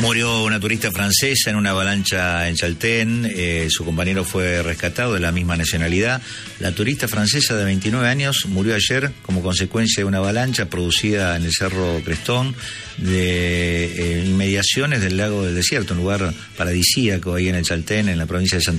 Murió una turista francesa en una avalancha en Chaltén. Su compañero fue rescatado, de la misma nacionalidad. La turista francesa de 29 años murió ayer como consecuencia de una avalancha producida en el Cerro Crestón, de inmediaciones del Lago del Desierto, un lugar paradisíaco ahí en el Chaltén, en la provincia de Santa